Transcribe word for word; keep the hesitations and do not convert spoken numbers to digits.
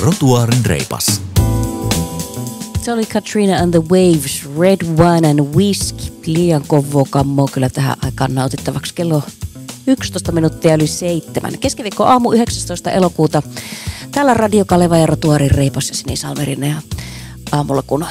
Rotuaarin reipas. Se oli Katrina and the Waves, Red Wine and Whiskey. Liian kovaa kammoa kyllä tähän aikaan nautittavaksi. Kello yksitoista minuuttia yli seitsemän. Keskiviikko aamu yhdeksästoista elokuuta. Täällä Radio Kaleva ja Rotuaarin reipas ja Sini Salmerinen. Ja aamulla kun